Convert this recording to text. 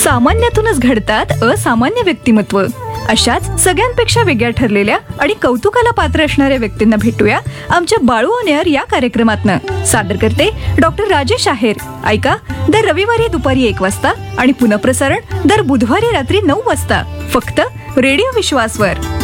सामान्यातूनच घडतात असामान्य व्यक्तिमत्व. अशाच सगळ्यांपेक्षा वेगळ्या ठरलेल्या आणि कौतुकाला पात्र असणाऱ्या व्यक्तींना भेटूया आमच्या बाळू ऑन एअर या कार्यक्रमातनं. सादर करते डॉक्टर राजेश आहेर. ऐका दर रविवारी दुपारी 1 वाजता आणि पुनःप्रसारण दर बुधवारी रात्री 9 वाजता फक्त रेडिओ विश्वासवर.